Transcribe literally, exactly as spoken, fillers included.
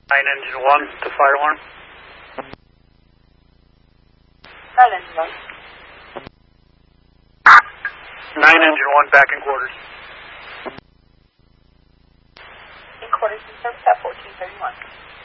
Nine engine one, the fire alarm. Nine engine one. Nine engine one, back in quarters. In quarters, in service at fourteen thirty-one.